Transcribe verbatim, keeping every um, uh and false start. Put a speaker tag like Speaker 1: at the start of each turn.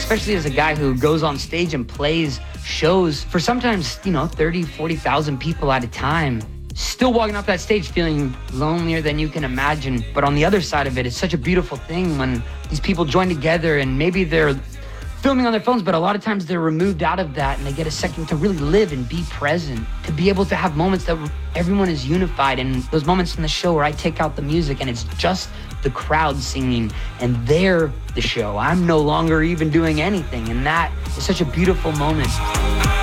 Speaker 1: especially as a guy who goes on stage and plays shows for sometimes, you know, thirty, forty thousand people at a time, still walking off that stage feeling lonelier than you can imagine. But on the other side of it, it's such a beautiful thing when these people join together and maybe they're filming on their phones, but a lot of times they're removed out of that and they get a second to really live and be present, to be able to have moments that everyone is unified, and those moments in the show where I take out the music and it's just the crowd singing and they're the show. I'm no longer even doing anything, and that is such a beautiful moment.